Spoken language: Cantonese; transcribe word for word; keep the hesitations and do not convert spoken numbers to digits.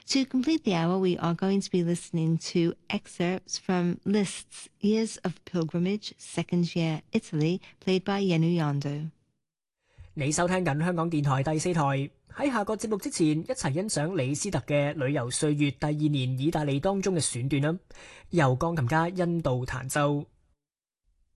To complete the hour, we are going to be listening to excerpts from Liszt's Years of Pilgrimage, Second Year, Italy, played by Yenu Yando。 你收聽緊香港電台第四台，喺下個節目之前，一齊欣賞李斯特嘅《旅遊歲月》第二年意大利當中嘅選段啦，由鋼琴家恩道彈奏。